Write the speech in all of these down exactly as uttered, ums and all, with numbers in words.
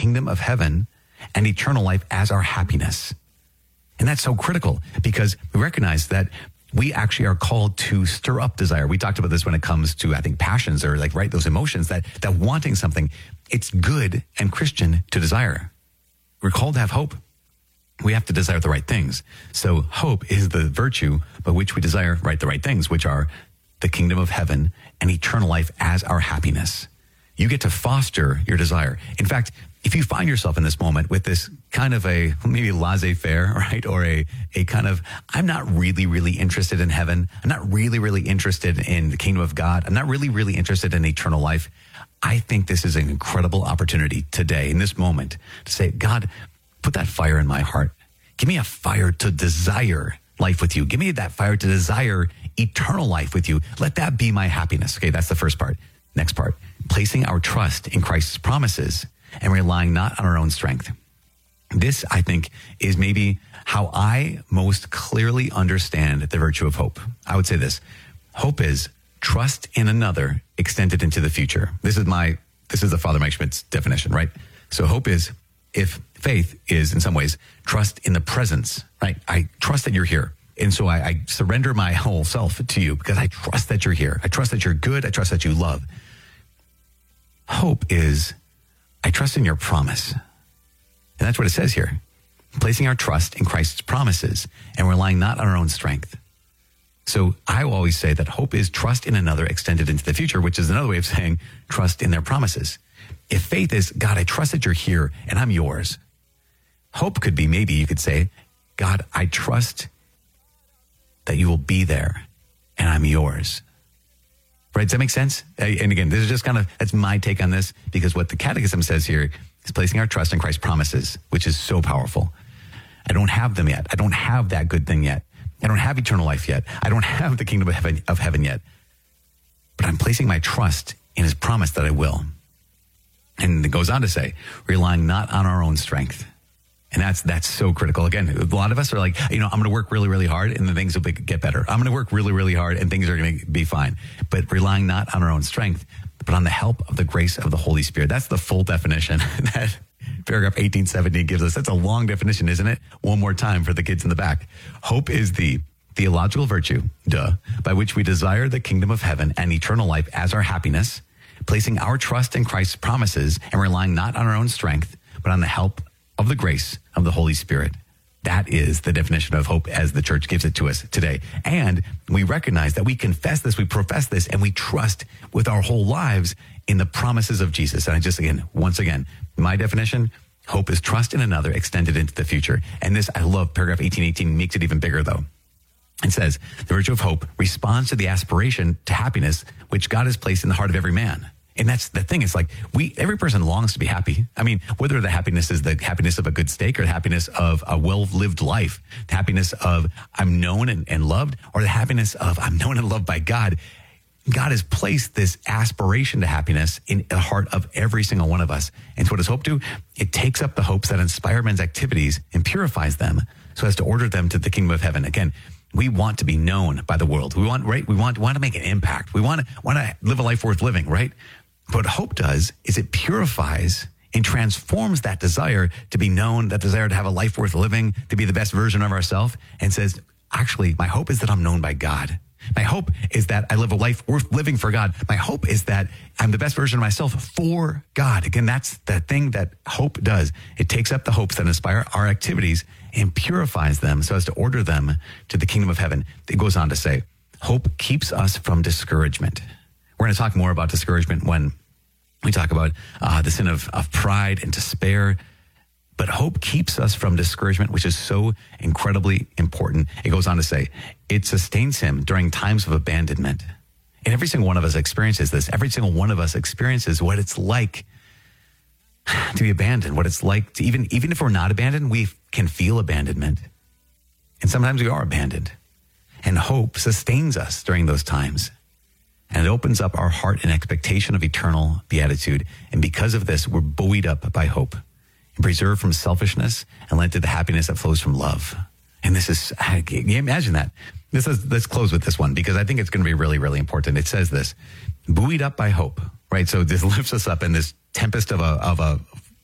kingdom of heaven and eternal life as our happiness. And that's so critical because we recognize that we actually are called to stir up desire. We talked about this when it comes to, I think, passions or like, right, those emotions that, that wanting something. It's good and Christian to desire. We're called to have hope. We have to desire the right things. So hope is the virtue by which we desire, right, the right things, which are the kingdom of heaven and eternal life as our happiness. You get to foster your desire. In fact, if you find yourself in this moment with this kind of a maybe laissez-faire, right? Or a, a kind of, I'm not really, really interested in heaven. I'm not really, really interested in the kingdom of God. I'm not really, really interested in eternal life. I think this is an incredible opportunity today, in this moment, to say, God, put that fire in my heart. Give me a fire to desire life with you. Give me that fire to desire eternal life with you. Let that be my happiness. Okay, that's the first part. Next part, placing our trust in Christ's promises and relying not on our own strength. This, I think, is maybe how I most clearly understand the virtue of hope. I would say this. Hope is trust in another extended into the future. This is my, this is the Father Mike Schmidt's definition, right? So hope is, if faith is in some ways, trust in the presence, right? I trust that you're here. And so I, I surrender my whole self to you because I trust that you're here. I trust that you're good. I trust that you love. Hope is, I trust in your promise. And that's what it says here. Placing our trust in Christ's promises and relying not on our own strength. So I will always say that hope is trust in another extended into the future, which is another way of saying trust in their promises. If faith is, God, I trust that you're here and I'm yours. Hope could be, maybe you could say, God, I trust that you will be there and I'm yours. Right? Does that make sense? And again, this is just kind of, that's my take on this, because what the Catechism says here is placing our trust in Christ's promises, which is so powerful. I don't have them yet. I don't have that good thing yet. I don't have eternal life yet. I don't have the kingdom of heaven, of heaven yet. But I'm placing my trust in his promise that I will. And it goes on to say, relying not on our own strength. And that's that's so critical. Again, a lot of us are like, you know, I'm going to work really, really hard and then things will be, get better. I'm going to work really, really hard and things are going to be fine. But relying not on our own strength, but on the help of the grace of the Holy Spirit. That's the full definition that paragraph eighteen seventy gives us. That's a long definition, isn't it? One more time for the kids in the back. Hope is the theological virtue, duh, by which we desire the kingdom of heaven and eternal life as our happiness, placing our trust in Christ's promises and relying not on our own strength, but on the help of the grace of the Holy Spirit. That is the definition of hope as the church gives it to us today. And we recognize that we confess this, we profess this, and we trust with our whole lives in the promises of Jesus. And I just, again, once again, my definition, hope is trust in another extended into the future. And this, I love paragraph eighteen eighteen, makes it even bigger though. It says, the virtue of hope responds to the aspiration to happiness, which God has placed in the heart of every man. And that's the thing. It's like we, every person longs to be happy. I mean, whether the happiness is the happiness of a good steak or the happiness of a well-lived life, the happiness of I'm known and, and loved, or the happiness of I'm known and loved by God. God has placed this aspiration to happiness in the heart of every single one of us. And so what does hope do? It takes up the hopes that inspire men's activities and purifies them so as to order them to the kingdom of heaven. Again, we want to be known by the world. We want, right? We want, want to make an impact. We want to, want to live a life worth living, right? But what hope does is it purifies and transforms that desire to be known, that desire to have a life worth living, to be the best version of ourselves, and says, actually, my hope is that I'm known by God. My hope is that I live a life worth living for God. My hope is that I'm the best version of myself for God. Again, that's the thing that hope does. It takes up the hopes that inspire our activities and purifies them so as to order them to the kingdom of heaven. It goes on to say, hope keeps us from discouragement. We're going to talk more about discouragement when we talk about uh, the sin of, of pride and despair. But hope keeps us from discouragement, which is so incredibly important. It goes on to say, it sustains him during times of abandonment. And every single one of us experiences this. Every single one of us experiences what it's like to be abandoned, what it's like to even, even if we're not abandoned, we can feel abandonment. And sometimes we are abandoned. And hope sustains us during those times. And it opens up our heart in expectation of eternal beatitude. And because of this, we're buoyed up by hope and preserved from selfishness and led to the happiness that flows from love. And this is, can you imagine that? This is, let's close with this one because I think it's going to be really, really important. It says this, buoyed up by hope, right? So this lifts us up in this tempest of a, of a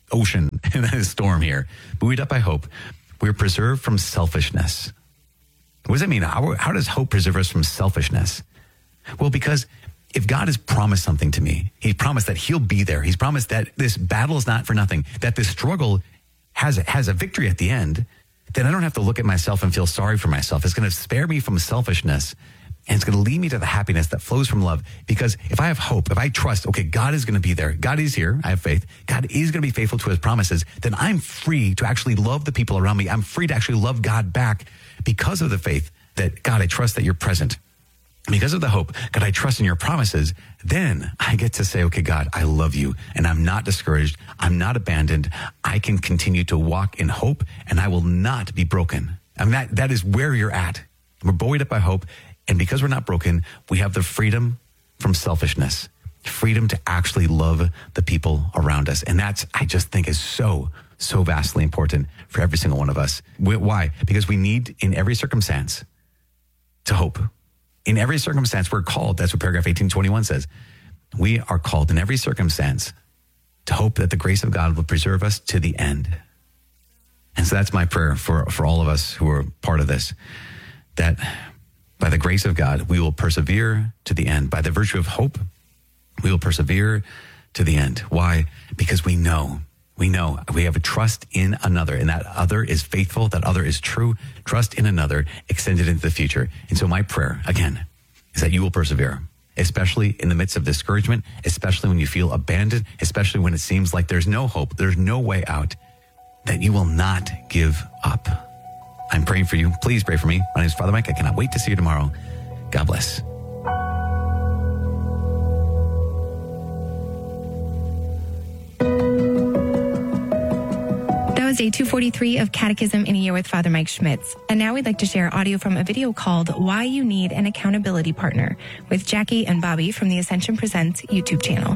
ocean and a storm here. Buoyed up by hope, we're preserved from selfishness. What does that mean? How, how does hope preserve us from selfishness? Well, because if God has promised something to me, he promised that he'll be there. He's promised that this battle is not for nothing, that this struggle has, has a victory at the end, then I don't have to look at myself and feel sorry for myself. It's going to spare me from selfishness, and it's going to lead me to the happiness that flows from love. Because if I have hope, if I trust, okay, God is going to be there. God is here. I have faith. God is going to be faithful to his promises. Then I'm free to actually love the people around me. I'm free to actually love God back because of the faith that, God, I trust that you're present. Because of the hope, God, I trust in your promises. Then I get to say, okay, God, I love you, and I'm not discouraged. I'm not abandoned. I can continue to walk in hope, and I will not be broken. I mean, that, that is where you're at. We're buoyed up by hope. And because we're not broken, we have the freedom from selfishness, freedom to actually love the people around us. And that's, I just think, is so, so vastly important for every single one of us. Why? Because we need, in every circumstance, to hope. In every circumstance, we're called. That's what paragraph eighteen twenty-one says. We are called in every circumstance to hope that the grace of God will preserve us to the end. And so that's my prayer for, for all of us who are part of this, that by the grace of God, we will persevere to the end. By the virtue of hope, we will persevere to the end. Why? Because we know, we know we have a trust in another, and that other is faithful, that other is true. Trust in another extended into the future. And so my prayer, again, is that you will persevere, especially in the midst of discouragement, especially when you feel abandoned, especially when it seems like there's no hope, there's no way out, that you will not give up. I'm praying for you. Please pray for me. My name is Father Mike. I cannot wait to see you tomorrow. God bless. That was day two forty-three of Catechism in a Year with Father Mike Schmitz. And now we'd like to share audio from a video called Why You Need an Accountability Partner with Jackie and Bobby from the Ascension Presents YouTube channel.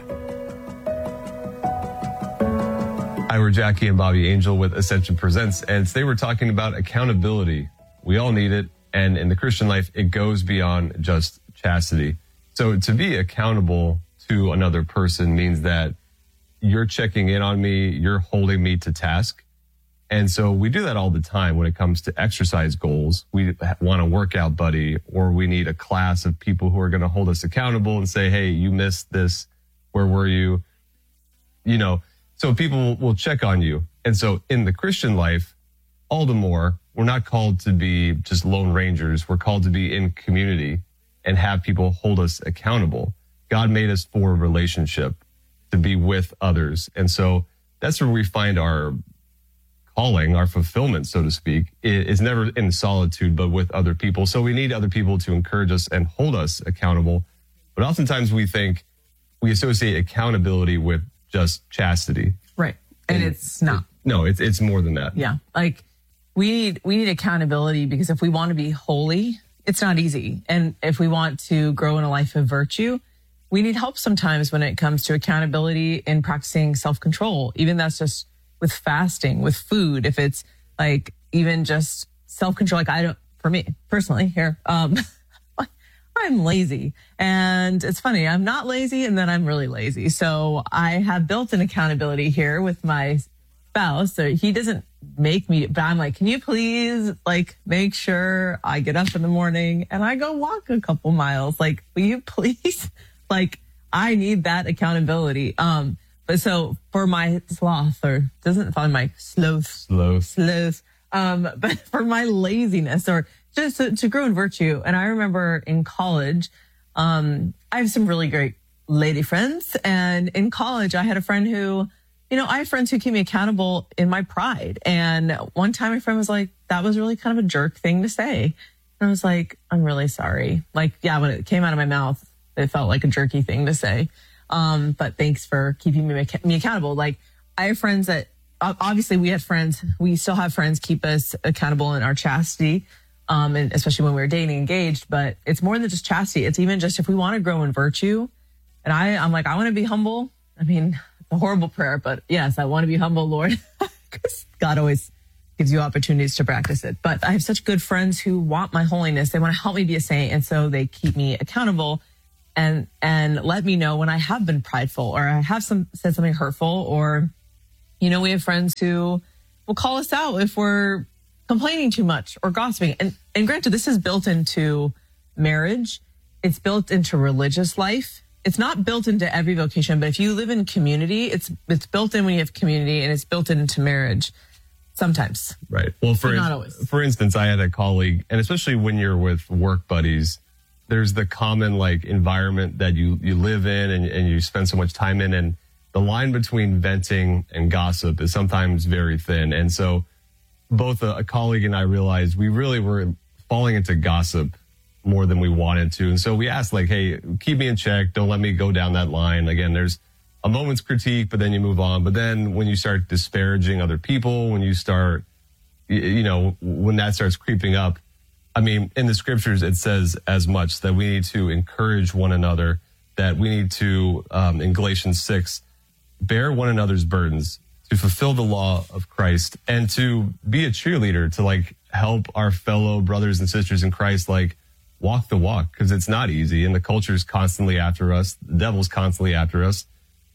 Hi, we're Jackie and Bobby Angel with Ascension Presents, and today we're talking about accountability. We all need it, and in the Christian life, it goes beyond just chastity. So to be accountable to another person means that you're checking in on me, you're holding me to task. And so we do that all the time when it comes to exercise goals. We want a workout buddy, or we need a class of people who are going to hold us accountable and say, hey, you missed this. Where were you? You know, so people will check on you. And so in the Christian life, all the more, we're not called to be just lone rangers. We're called to be in community and have people hold us accountable. God made us for a relationship, to be with others. And so that's where we find our calling, our fulfillment, so to speak, is never in solitude, but with other people. So we need other people to encourage us and hold us accountable. But oftentimes we think we associate accountability with just chastity. Right. And, and it's not. It, no, it's it's more than that. Yeah. Like we need we need accountability, because if we want to be holy, it's not easy. And if we want to grow in a life of virtue, we need help sometimes when it comes to accountability in practicing self-control. Even that's just with fasting, with food. If it's like even just self-control, like I don't, for me personally here, um, I'm lazy. And it's funny, I'm not lazy and then I'm really lazy. So I have built an accountability here with my spouse. So he doesn't make me, but I'm like, can you please like make sure I get up in the morning and I go walk a couple miles? Like, will you please? Like, I need that accountability. Um, but so for my sloth, or doesn't find my sloth, Sloth. sloth, um, but for my laziness or just to, to grow in virtue. And I remember in college, um, I have some really great lady friends. And in college, I had a friend who, you know, I have friends who keep me accountable in my pride. And one time my friend was like, that was really kind of a jerk thing to say. And I was like, I'm really sorry. Like, yeah, when it came out of my mouth, it felt like a jerky thing to say. Um, but thanks for keeping me, me accountable. Like, I have friends that, obviously we had friends, we still have friends keep us accountable in our chastity. Um, and especially when we were dating, engaged, but it's more than just chastity. It's even just if we want to grow in virtue. And I, I'm like, I want to be humble. I mean, it's a horrible prayer, but yes, I want to be humble, Lord, because God always gives you opportunities to practice it. But I have such good friends who want my holiness. They want to help me be a saint. And so they keep me accountable and, and let me know when I have been prideful or I have some said something hurtful or, You know, we have friends who will call us out if we're complaining too much or gossiping. And, and granted, this is built into marriage. It's built into religious life. It's not built into every vocation, but if you live in community, it's it's built in when you have community, and it's built into marriage sometimes. Right. Well, for, But not always. for instance, I had a colleague, and especially when you're with work buddies, there's the common like environment that you, you live in and, and you spend so much time in. And the line between venting and gossip is sometimes very thin. And so both a, a colleague and I realized we really were falling into gossip more than we wanted to. And so we asked like, hey, keep me in check. Don't let me go down that line. Again, there's a moment's critique, but then you move on. But then when you start disparaging other people, when you start, you, you know, when that starts creeping up, I mean, in the scriptures, it says as much that we need to encourage one another, that we need to, um, in Galatians six, bear one another's burdens, to fulfill the law of Christ, and to be a cheerleader, to like help our fellow brothers and sisters in Christ, like walk the walk, because it's not easy. And the culture's constantly after us. The devil's constantly after us.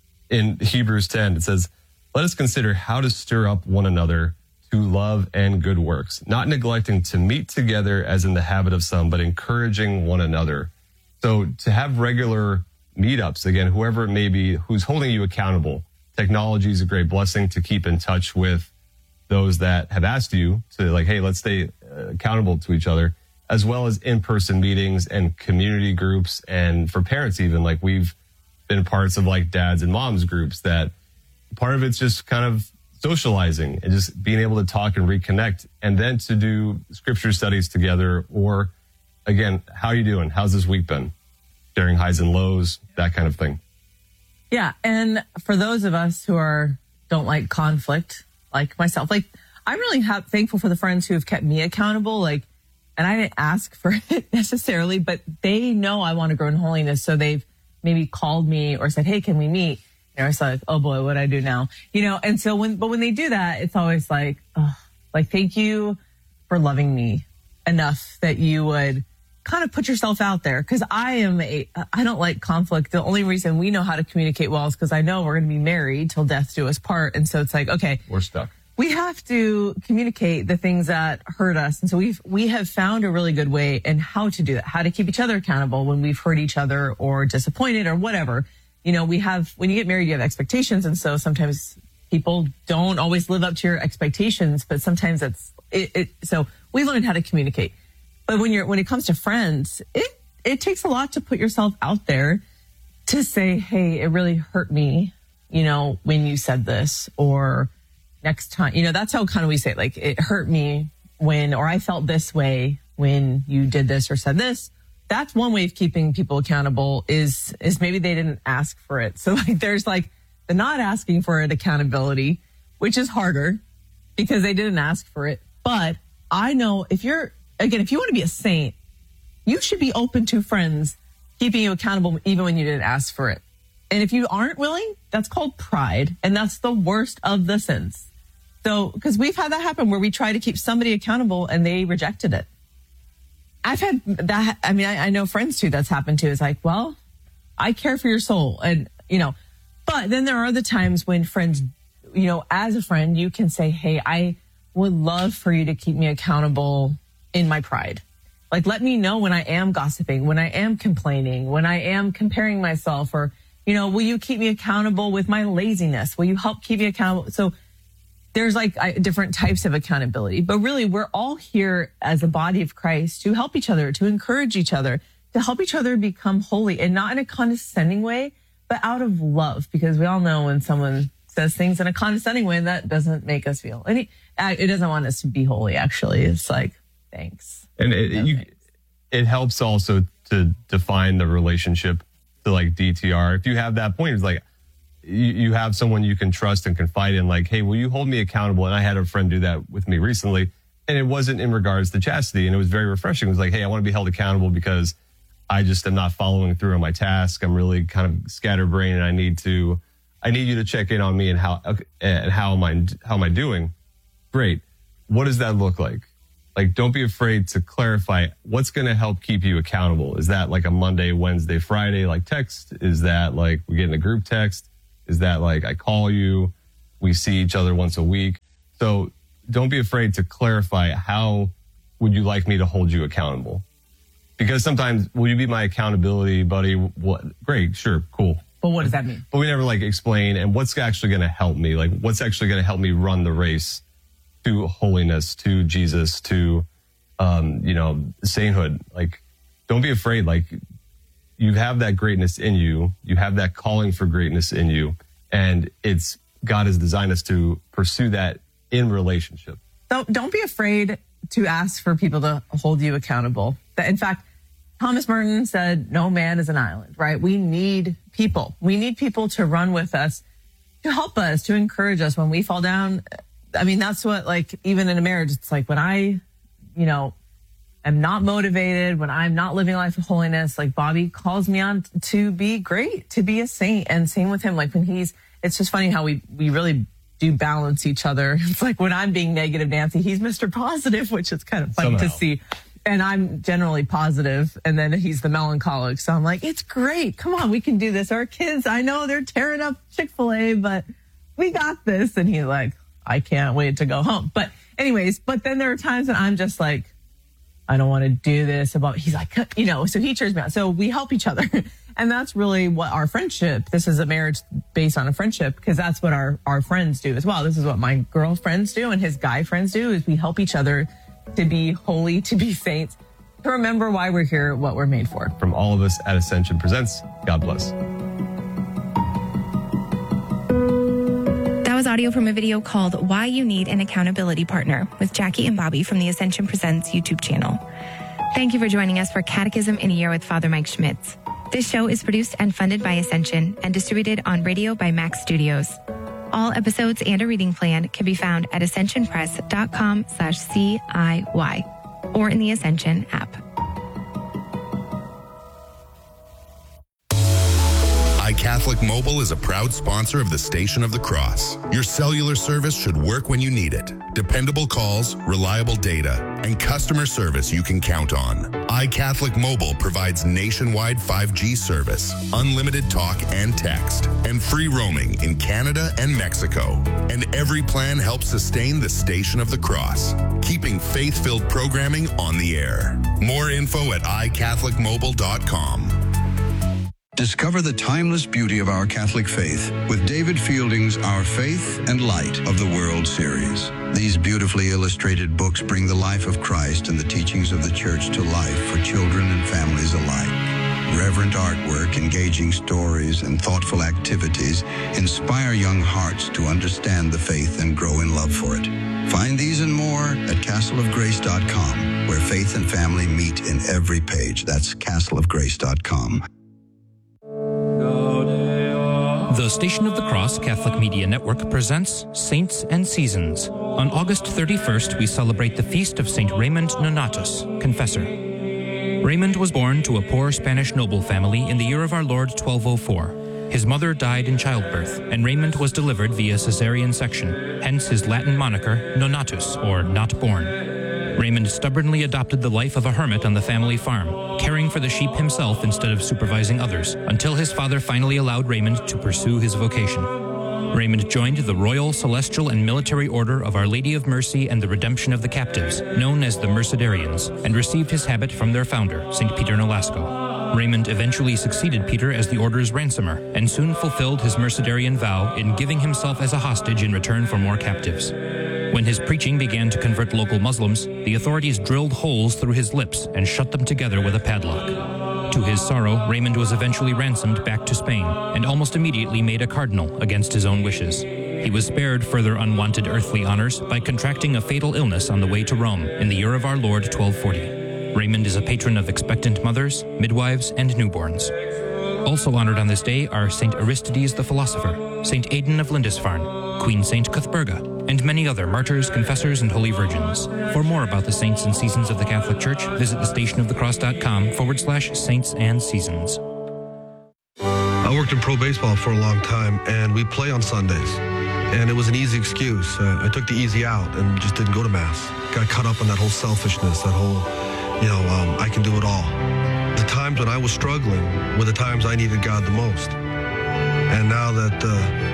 In Hebrews ten, it says, let us consider how to stir up one another to love and good works, not neglecting to meet together as in the habit of some, but encouraging one another. So to have regular meetups, again, whoever it may be, who's holding you accountable. Technology is a great blessing to keep in touch with those that have asked you to like, hey, let's stay accountable to each other, as well as in-person meetings and community groups. And for parents, even like we've been parts of like dads and moms groups that part of it's just kind of socializing and just being able to talk and reconnect, and then to do scripture studies together. Or again, how are you doing? How's this week been? Sharing highs and lows, that kind of thing. Yeah. And for those of us who are, don't like conflict, like myself, like I'm really ha- thankful for the friends who have kept me accountable. Like, and I didn't ask for it necessarily, but they know I want to grow in holiness. So they've maybe called me or said, hey, can we meet? And I was like, oh boy, what do I do now? You know? And so when, but when they do that, it's always like, oh, like, thank you for loving me enough that you would kind of put yourself out there. Cause I am a, I don't like conflict. The only reason we know how to communicate well is because I know we're going to be married till death do us part. And so it's like, okay, We're stuck. we have to communicate the things that hurt us. And so we've, we have found a really good way in how to do that, how to keep each other accountable when we've hurt each other or disappointed or whatever. You know, we have, when you get married, you have expectations. And so sometimes people don't always live up to your expectations, but sometimes it's, it, it so we learned how to communicate. But when you're, when it comes to friends, it, it takes a lot to put yourself out there to say, hey, it really hurt me, you know, when you said this, or next time, you know, that's how kind of we say it, like, it hurt me when, or I felt this way when you did this or said this. That's one way of keeping people accountable is, is maybe they didn't ask for it. So like, there's like the not asking for it accountability, which is harder because they didn't ask for it. But I know if you're, again, if you want to be a saint, you should be open to friends keeping you accountable even when you didn't ask for it. And if you aren't willing, that's called pride. And that's the worst of the sins. So, because we've had that happen where we try to keep somebody accountable and they rejected it. I've had that. I mean, I, I know friends too that's happened to. It's like, well, I care for your soul. And, you know, but then there are the times when friends, you know, as a friend, you can say, hey, I would love for you to keep me accountable in my pride. Like, let me know when I am gossiping, when I am complaining, when I am comparing myself, or, you know, will you keep me accountable with my laziness? Will you help keep me accountable? So there's like I, different types of accountability, but really we're all here as a body of Christ to help each other, to encourage each other, to help each other become holy, and not in a condescending way, but out of love, because we all know when someone says things in a condescending way, that doesn't make us feel any, it doesn't want us to be holy. Actually, it's like, thanks. And it, no, you, thanks. it helps also to define the relationship to like D T R. If you have that point, it's like, you, you have someone you can trust and confide in, like, hey, will you hold me accountable? And I had a friend do that with me recently, and it wasn't in regards to chastity, and it was very refreshing. It was like, hey, I want to be held accountable because I just am not following through on my task. I'm really kind of scatterbrained, and I need to, I need you to check in on me and how, and how am I, how am I doing? Great. What does that look like? Like, don't be afraid to clarify what's going to help keep you accountable. Is that like a Monday, Wednesday, Friday, like text? Is that like we get in a group text? Is that like I call you? We see each other once a week. So don't be afraid to clarify, how would you like me to hold you accountable? Because sometimes, will you be my accountability buddy? What? Great, sure, cool. But what does that mean? But we never like explain, and what's actually going to help me? Like, what's actually going to help me run the race to holiness, to Jesus, to, um, you know, sainthood? Like, don't be afraid. Like, you have that greatness in you. You have that calling for greatness in you. And it's, God has designed us to pursue that in relationship. So don't be afraid to ask for people to hold you accountable. In fact, Thomas Merton said, no man is an island, right? We need people. We need people to run with us, to help us, to encourage us when we fall down. I mean, that's what, like, even in a marriage, it's like when I, you know, am not motivated, when I'm not living a life of holiness, like Bobby calls me on to be great, to be a saint. And same with him. Like when he's, it's just funny how we, we really do balance each other. It's like when I'm being negative Nancy, he's Mister Positive, which is kind of fun Somehow. to see. And I'm generally positive, and then he's the melancholic. So I'm like, it's great. Come on, we can do this. Our kids, I know they're tearing up Chick-fil-A, but we got this. And he's like, I can't wait to go home. But anyways, but then there are times that I'm just like, I don't want to do this about, he's like, you know, so he cheers me on. So we help each other. And that's really what our friendship, this is a marriage based on a friendship, because that's what our, our friends do as well. This is what my girlfriends do and his guy friends do, is we help each other to be holy, to be saints, to remember why we're here, what we're made for. From all of us at Ascension Presents, God bless. That was audio from a video called Why You Need an Accountability Partner with Jackie and Bobby from the Ascension Presents YouTube channel. Thank you for joining us for Catechism in a Year with Father Mike Schmitz. This show is produced and funded by Ascension and distributed on radio by Max Studios. All episodes and a reading plan can be found at ascensionpress.com slash CIY or in the Ascension app. iCatholic Mobile is a proud sponsor of the Station of the Cross. Your cellular service should work when you need it. Dependable calls, reliable data, and customer service you can count on. iCatholic Mobile provides nationwide five G service, unlimited talk and text, and free roaming in Canada and Mexico. And every plan helps sustain the Station of the Cross, keeping faith-filled programming on the air. More info at i catholic mobile dot com. Discover the timeless beauty of our Catholic faith with David Fielding's Our Faith and Light of the World series. These beautifully illustrated books bring the life of Christ and the teachings of the Church to life for children and families alike. Reverent artwork, engaging stories, and thoughtful activities inspire young hearts to understand the faith and grow in love for it. Find these and more at castle of grace dot com, where faith and family meet in every page. That's castle of grace dot com. The Station of the Cross Catholic Media Network presents Saints and Seasons. On August thirty-first, we celebrate the feast of Saint Raymond Nonatus, Confessor. Raymond was born to a poor Spanish noble family in the year of our Lord twelve oh four. His mother died in childbirth, and Raymond was delivered via cesarean section, hence his Latin moniker, Nonatus, or not born. Raymond stubbornly adopted the life of a hermit on the family farm, caring for the sheep himself instead of supervising others, until his father finally allowed Raymond to pursue his vocation. Raymond joined the Royal, Celestial, and Military Order of Our Lady of Mercy and the Redemption of the Captives, known as the Mercedarians, and received his habit from their founder, Saint Peter Nolasco. Raymond eventually succeeded Peter as the order's ransomer, and soon fulfilled his Mercedarian vow in giving himself as a hostage in return for more captives. When his preaching began to convert local Muslims, the authorities drilled holes through his lips and shut them together with a padlock. To his sorrow, Raymond was eventually ransomed back to Spain and almost immediately made a cardinal against his own wishes. He was spared further unwanted earthly honors by contracting a fatal illness on the way to Rome in the year of our Lord twelve forty. Raymond is a patron of expectant mothers, midwives, and newborns. Also honored on this day are Saint Aristides the Philosopher, Saint Aidan of Lindisfarne, Queen Saint Cuthberga, and many other martyrs, confessors, and holy virgins. For more about the saints and seasons of the Catholic Church, visit thestationofthecross.com forward slash saints and seasons. I worked in pro baseball for a long time, and we play on Sundays. And it was an easy excuse. Uh, I took the easy out and just didn't go to Mass. Got caught up in that whole selfishness, that whole, you know, um, I can do it all. The times when I was struggling were the times I needed God the most. And now that uh,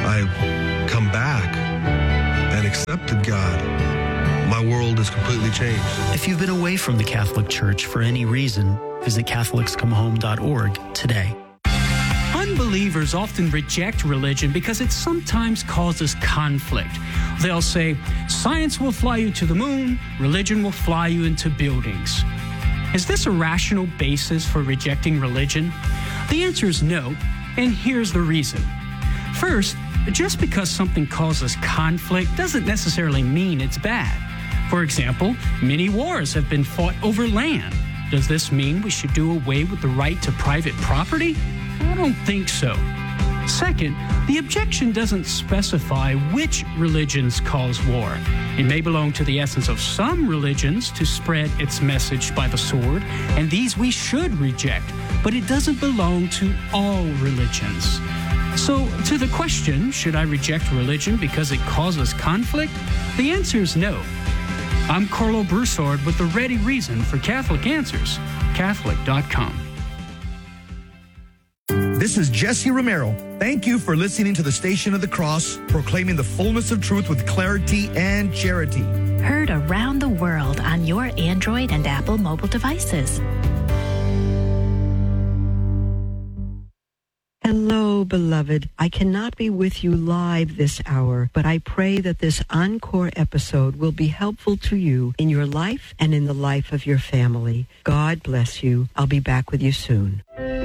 I come back and accepted God, my world is completely changed. If you've been away from the Catholic Church for any reason, visit Catholics Come Home dot org today. Unbelievers often reject religion because it sometimes causes conflict. They'll say, science will fly you to the moon, religion will fly you into buildings. Is this a rational basis for rejecting religion? The answer is no, and here's the reason. First, just because something causes conflict doesn't necessarily mean it's bad. For example, many wars have been fought over land. Does this mean we should do away with the right to private property? I don't think so. Second, the objection doesn't specify which religions cause war. It may belong to the essence of some religions to spread its message by the sword, and these we should reject, but it doesn't belong to all religions. So, to the question, should I reject religion because it causes conflict? The answer is no. I'm Carlo Broussard with the ready reason for Catholic Answers, Catholic dot com. This is Jesse Romero. Thank you for listening to the Station of the Cross, proclaiming the fullness of truth with clarity and charity. Heard around the world on your Android and Apple mobile devices. Hello, beloved. I cannot be with you live this hour, but I pray that this encore episode will be helpful to you in your life and in the life of your family. God bless you. I'll be back with you soon.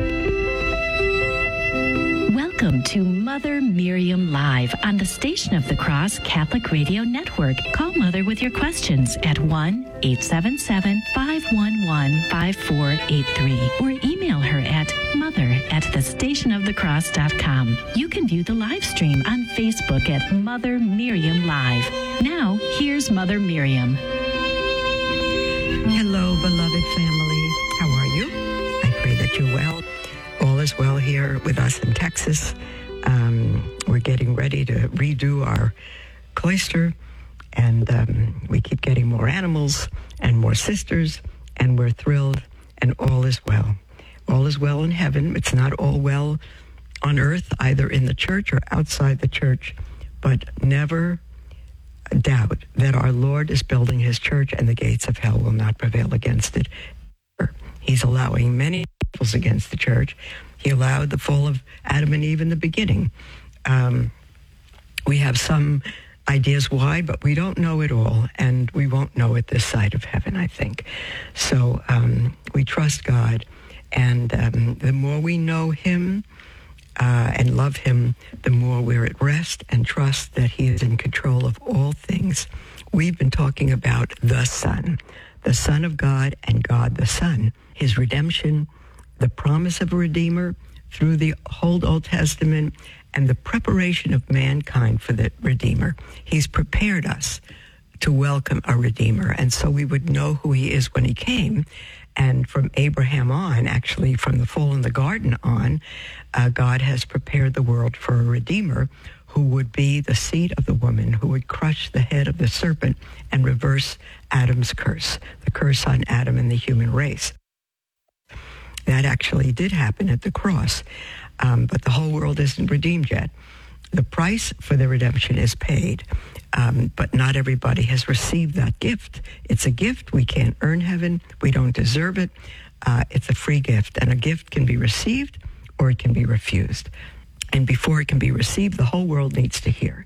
Welcome to Mother Miriam Live on the Station of the Cross Catholic Radio Network. Call Mother with your questions at one eight seven seven, five one one, five four eight three or email her at mother at the station of the cross dot com. You can view the live stream on Facebook at Mother Miriam Live. Now, here's Mother Miriam. Hello, beloved family. How are you? I pray that you're well. All is well here with us in Texas. Um, we're getting ready to redo our cloister, and um, we keep getting more animals and more sisters, and we're thrilled, and all is well. All is well in heaven. It's not all well on earth, either in the church or outside the church, but never doubt that our Lord is building his church, and the gates of hell will not prevail against it. He's allowing many evils against the church. He allowed the fall of Adam and Eve in the beginning. Um, we have some ideas why, but we don't know it all, and we won't know it this side of heaven, I think. So um, we trust God, and um, the more we know him uh, and love him, the more we're at rest and trust that he is in control of all things. We've been talking about the Son, the Son of God and God the Son, his redemption, the promise of a Redeemer through the whole Old Testament, and the preparation of mankind for the Redeemer. He's prepared us to welcome a Redeemer, and so we would know who he is when he came. And from Abraham on, actually from the fall in the garden on, uh, God has prepared the world for a Redeemer who would be the seed of the woman, who would crush the head of the serpent and reverse Adam's curse, the curse on Adam and the human race. That actually did happen at the cross, um, but the whole world isn't redeemed yet. The price for the redemption is paid, um, but not everybody has received that gift. It's a gift. We can't earn heaven. We don't deserve it. Uh, it's a free gift, and a gift can be received or it can be refused. And before it can be received, the whole world needs to hear.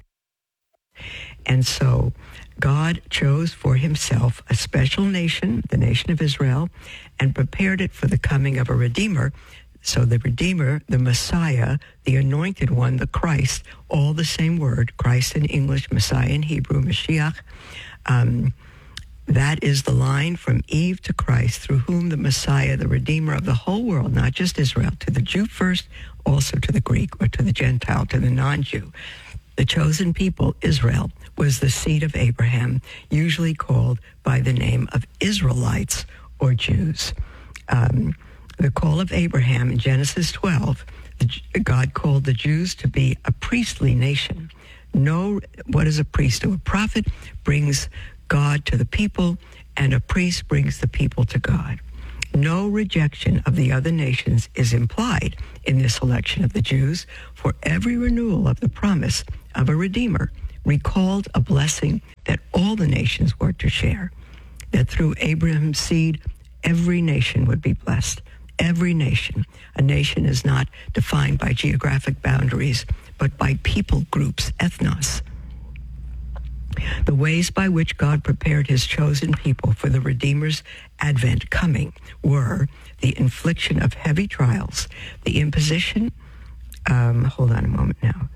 And so God chose for himself a special nation, the nation of Israel, and prepared it for the coming of a Redeemer. So the Redeemer, the Messiah, the Anointed One, the Christ, all the same word, Christ in English, Messiah in Hebrew, Mashiach. Um, that is the line from Eve to Christ, through whom the Messiah, the Redeemer of the whole world, not just Israel, to the Jew first, also to the Greek, or to the Gentile, to the non-Jew. The chosen people, Israel, was the seed of Abraham, usually called by the name of Israelites or Jews. Um, the call of Abraham in Genesis twelve, the, God called the Jews to be a priestly nation. No, what does a priest do? A prophet brings God to the people, and a priest brings the people to God. No rejection of the other nations is implied in this election of the Jews, for every renewal of the promise of a Redeemer recalled a blessing that all the nations were to share, that through Abraham's seed, every nation would be blessed. Every nation. A nation is not defined by geographic boundaries, but by people groups, ethnos. The ways by which God prepared his chosen people for the Redeemer's advent coming were the infliction of heavy trials, the imposition, um, hold on a moment now,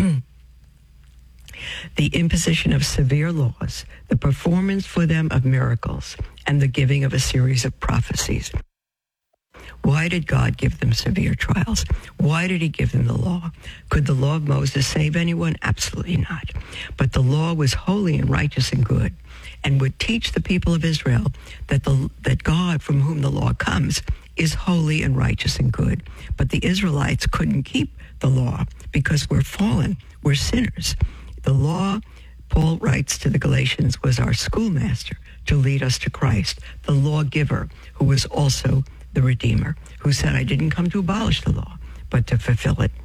the imposition of severe laws, the performance for them of miracles, and the giving of a series of prophecies. Why did God give them severe trials? Why did he give them the law? Could the law of Moses save anyone? Absolutely not. But the law was holy and righteous and good, and would teach the people of Israel that the that God, from whom the law comes, is holy and righteous and good. But the Israelites couldn't keep the law because we're fallen, we're sinners. The law, Paul writes to the Galatians, was our schoolmaster to lead us to Christ, the lawgiver, who was also the Redeemer, who said, I didn't come to abolish the law, but to fulfill it.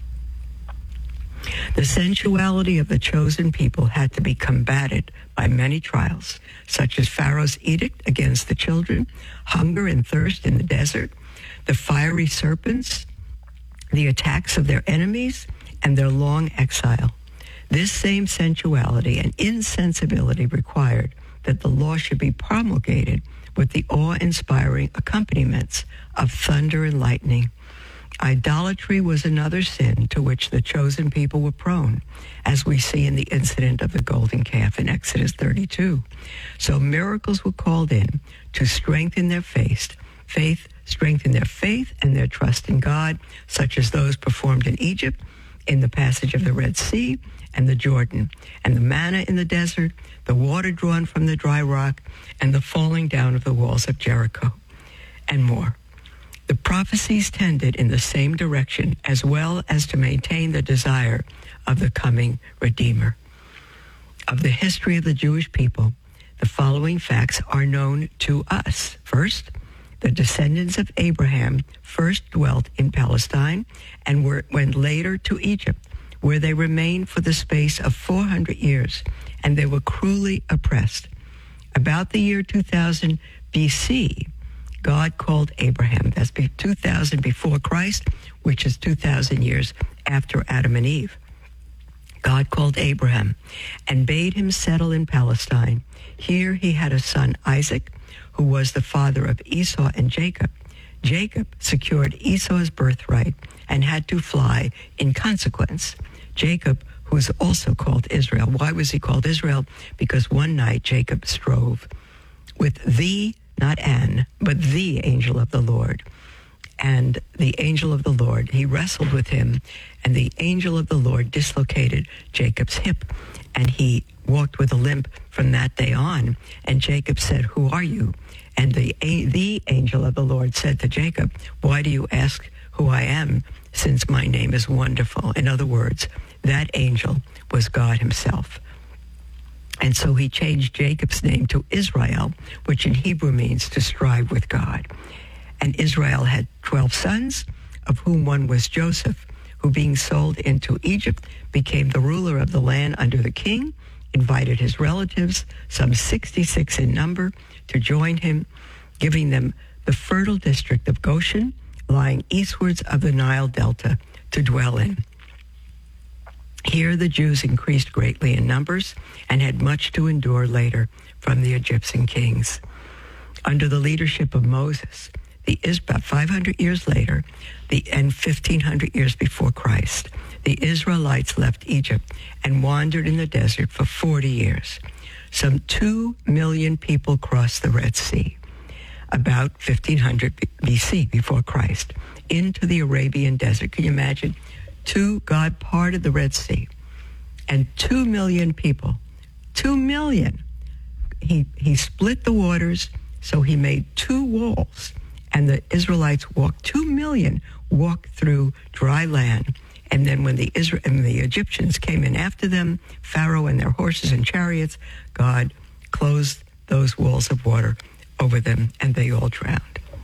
The sensuality of the chosen people had to be combated by many trials, such as Pharaoh's edict against the children, hunger and thirst in the desert, the fiery serpents, the attacks of their enemies, and their long exile. This same sensuality and insensibility required that the law should be promulgated with the awe-inspiring accompaniments of thunder and lightning. Idolatry was another sin to which the chosen people were prone, as we see in the incident of the golden calf in Exodus thirty-two. So miracles were called in to strengthen their faith, faith, strengthen their faith and their trust in God, such as those performed in Egypt, in the passage of the Red Sea and the Jordan, and the manna in the desert, the water drawn from the dry rock, and the falling down of the walls of Jericho, and more. The prophecies tended in the same direction, as well as to maintain the desire of the coming Redeemer. Of the history of the Jewish people, the following facts are known to us. First, the descendants of Abraham first dwelt in Palestine and were, went later to Egypt, where they remained for the space of four hundred years, and they were cruelly oppressed. About the year two thousand B C, God called Abraham. That's two thousand before Christ, which is two thousand years after Adam and Eve. God called Abraham and bade him settle in Palestine. Here he had a son, Isaac, who was the father of Esau and Jacob. Jacob secured Esau's birthright and had to fly in consequence. Jacob, who is also called Israel. Why was he called Israel? Because one night Jacob strove with the, not an, but the angel of the Lord. And the angel of the Lord, he wrestled with him, and the angel of the Lord dislocated Jacob's hip, and he walked with a limp from that day on. And Jacob said, who are you? And the, the angel of the Lord said to Jacob, why do you ask who I am, since my name is wonderful? In other words, that angel was God himself. And so he changed Jacob's name to Israel, which in Hebrew means to strive with God. And Israel had twelve sons, of whom one was Joseph, who being sold into Egypt became the ruler of the land under the king, invited his relatives, some sixty-six in number, to join him, giving them the fertile district of Goshen, lying eastwards of the Nile Delta, to dwell in. Here the Jews increased greatly in numbers and had much to endure later from the Egyptian kings. Under the leadership of Moses, the about five hundred years later, the and fifteen hundred years before Christ, the Israelites left Egypt and wandered in the desert for forty years. Some two million people crossed the Red Sea, about fifteen hundred B C, before Christ, into the Arabian desert. Can you imagine? Two, God parted the Red Sea, and two million people, two million, he, he split the waters, so he made two walls, and the Israelites walked, two million walked through dry land. And then when the Israel and the Egyptians came in after them, Pharaoh and their horses and chariots, God closed those walls of water over them, and they all drowned.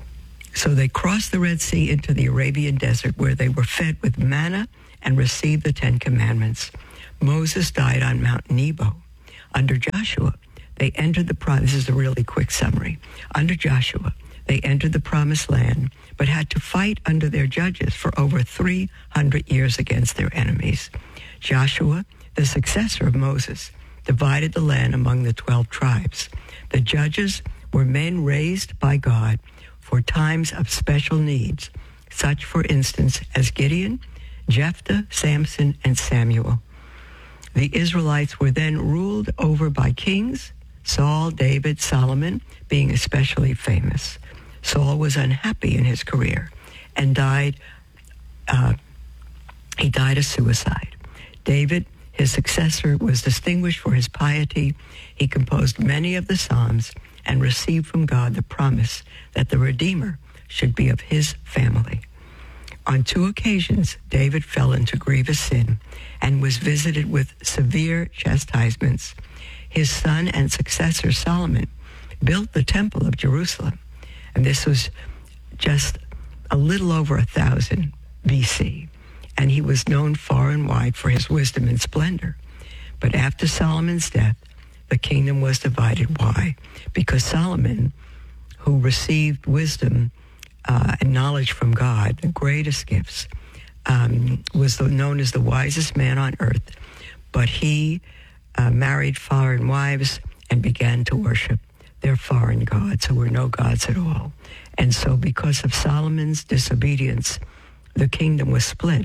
So they crossed the Red Sea into the Arabian desert, where they were fed with manna and received the Ten Commandments. Moses died on Mount Nebo. Under Joshua, they entered the promise. This is a really quick summary. Under Joshua, they entered the promised land, but had to fight under their judges for over three hundred years against their enemies. Joshua, the successor of Moses, divided the land among the twelve tribes. The judges were men raised by God for times of special needs, such, for instance, as Gideon, Jephthah, Samson, and Samuel. The Israelites were then ruled over by kings, Saul, David, Solomon being especially famous. Saul was unhappy in his career and died, uh, he died a suicide. David, his successor, was distinguished for his piety. He composed many of the Psalms and received from God the promise that the Redeemer should be of his family. On two occasions, David fell into grievous sin and was visited with severe chastisements. His son and successor, Solomon, built the Temple of Jerusalem, and this was just a little over a thousand B C, and he was known far and wide for his wisdom and splendor. But after Solomon's death, the kingdom was divided. Why? Because Solomon, who received wisdom uh, and knowledge from God, the greatest gifts, um, was the, known as the wisest man on earth, but he uh, married foreign wives and began to worship their foreign gods, who were no gods at all. And so because of Solomon's disobedience, the kingdom was split.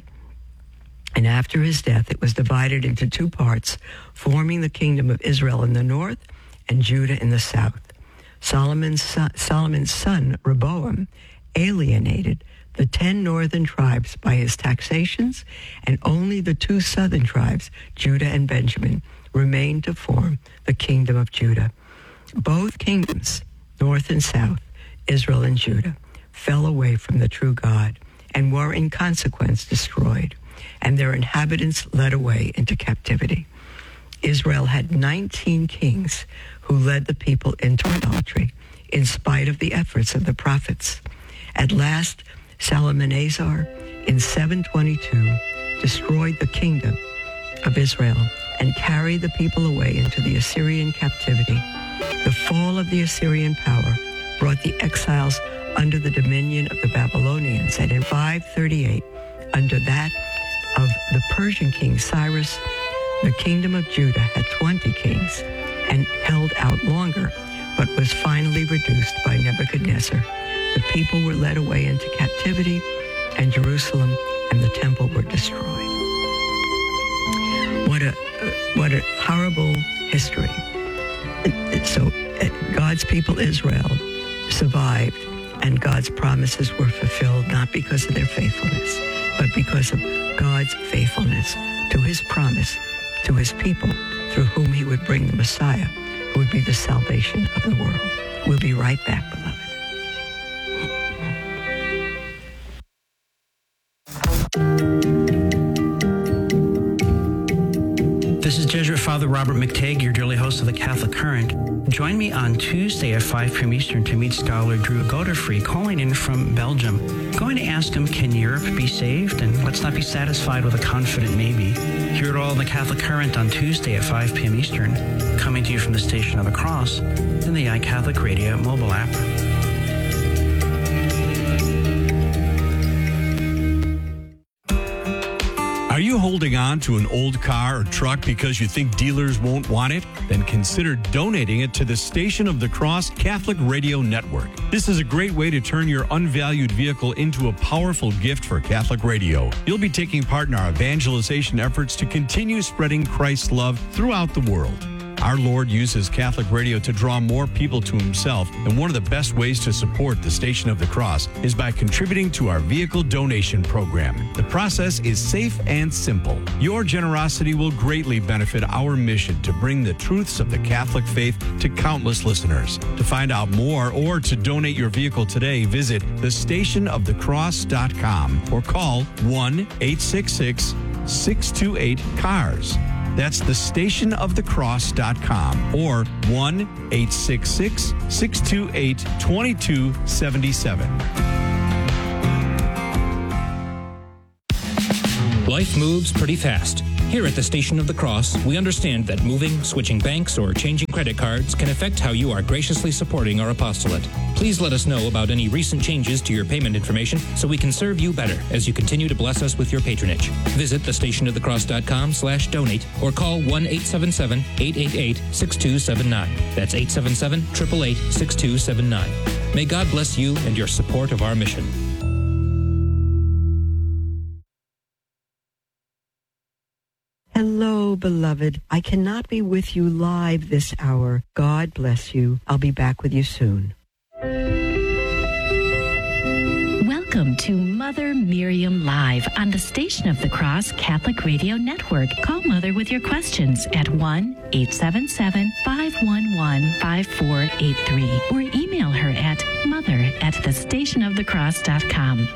And after his death, it was divided into two parts, forming the kingdom of Israel in the north and Judah in the south. Solomon's son, Solomon's son, Rehoboam, alienated the ten northern tribes by his taxations, and only the two southern tribes, Judah and Benjamin, remained to form the kingdom of Judah. Both kingdoms, north and south, Israel and Judah, fell away from the true God and were in consequence destroyed, and their inhabitants led away into captivity. Israel had nineteen kings who led the people into idolatry in spite of the efforts of the prophets. At last, Shalmaneser in seven twenty-two destroyed the kingdom of Israel and carried the people away into the Assyrian captivity. The fall of the Assyrian power brought the exiles under the dominion of the Babylonians, and in five thirty-eight, under that of the Persian king Cyrus, the kingdom of Judah had twenty kings and held out longer, but was finally reduced by Nebuchadnezzar. The people were led away into captivity, and Jerusalem and the temple were destroyed. What a what a horrible history. So God's people Israel survived, and God's promises were fulfilled not because of their faithfulness, but because of God's faithfulness to his promise to his people, through whom he would bring the Messiah, who would be the salvation of the world. We'll be right back, beloved. This is Jesuit Father Robert McTagg, your dearly host of the Catholic Current. Join me on Tuesday at five p.m. Eastern to meet scholar Drew Godefroy, calling in from Belgium. I'm going to ask him, can Europe be saved? And let's not be satisfied with a confident maybe. Hear it all in the Catholic Current on Tuesday at five p.m. Eastern, coming to you from the Station of the Cross in the iCatholic Radio mobile app. Are you holding on to an old car or truck because you think dealers won't want it? Then consider donating it to the Station of the Cross Catholic Radio Network. This is a great way to turn your unvalued vehicle into a powerful gift for Catholic radio. You'll be taking part in our evangelization efforts to continue spreading Christ's love throughout the world. Our Lord uses Catholic radio to draw more people to himself, and one of the best ways to support the Station of the Cross is by contributing to our vehicle donation program. The process is safe and simple. Your generosity will greatly benefit our mission to bring the truths of the Catholic faith to countless listeners. To find out more or to donate your vehicle today, visit the station of the cross dot com or call one eight six six, six two eight, C A R S. That's the station of the cross dot com or one eight six six, six two eight, two two seven seven. Life moves pretty fast. Here at the Station of the Cross, we understand that moving, switching banks, or changing credit cards can affect how you are graciously supporting our apostolate. Please let us know about any recent changes to your payment information so we can serve you better as you continue to bless us with your patronage. Visit the station of the cross dot com slash donate or call one eight seven seven, eight eight eight, six two seven nine. That's eight seven seven, eight eight eight, six two seven nine. May God bless you and your support of our mission. Hello, beloved. I cannot be with you live this hour. God bless you. I'll be back with you soon. Welcome to Mother Miriam Live on the Station of the Cross Catholic Radio Network. Call Mother with your questions at one eight seven seven, five one one, five four eight three or email her at mother at the station of the cross dot com.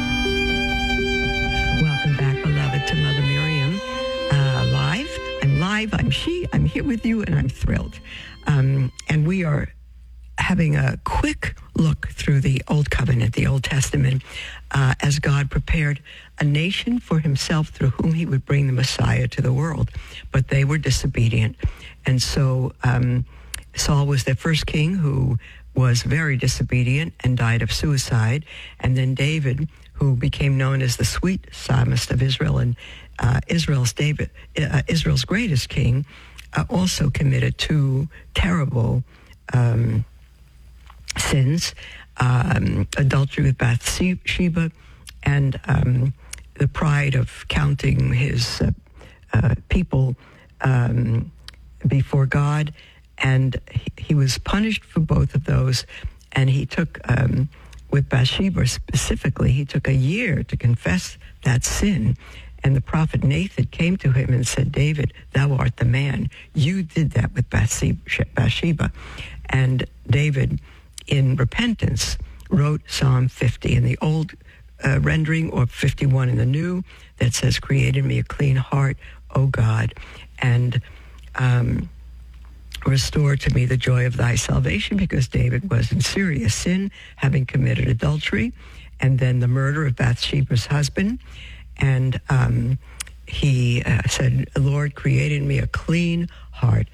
Welcome back, beloved, to Mother Miriam uh, Live. I'm live. I'm she. I'm here with you, and I'm thrilled. Um, and we are having a quick look through the Old Covenant, the Old Testament, uh, as God prepared a nation for himself through whom he would bring the Messiah to the world. But they were disobedient. And so um, Saul was their first king, who was very disobedient and died of suicide. And then David, who became known as the sweet psalmist of Israel and uh, Israel's David, uh, Israel's greatest king, uh, also committed two terrible um sins, um, adultery with Bathsheba, and um, the pride of counting his uh, uh, people um, before God. And he, he was punished for both of those. And he took, um, with Bathsheba specifically, he took a year to confess that sin. And the prophet Nathan came to him and said, David, thou art the man. You did that with Bathsheba. And David, in repentance, wrote Psalm fifty in the old uh, rendering, or fifty-one in the new, that says, create in me a clean heart, O God, and um, restore to me the joy of thy salvation, because David was in serious sin, having committed adultery, and then the murder of Bathsheba's husband. And um, he uh, said, Lord, create in me a clean heart.